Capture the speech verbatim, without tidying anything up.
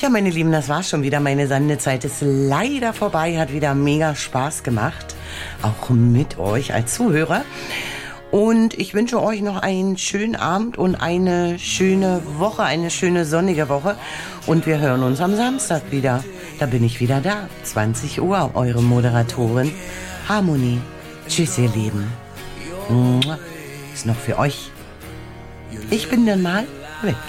Ja, meine Lieben, das war's schon wieder. Meine Sendezeit ist leider vorbei. Hat wieder mega Spaß gemacht. Auch mit euch als Zuhörer. Und ich wünsche euch noch einen schönen Abend und eine schöne Woche, eine schöne sonnige Woche. Und wir hören uns am Samstag wieder. Da bin ich wieder da. zwanzig Uhr, eure Moderatorin Harmonie. Tschüss, ihr Lieben. Ist noch für euch. Ich bin dann mal weg.